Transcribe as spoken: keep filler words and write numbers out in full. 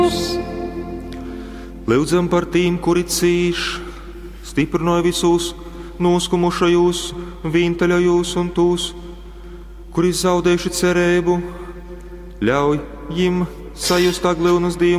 Lūdzam par tīm, kuri cīš, stiprināja visus noskumušajos, vīntaļajos un tūs, kuri zaudējuši cerību, ļauj jim sajust agleunus Dievu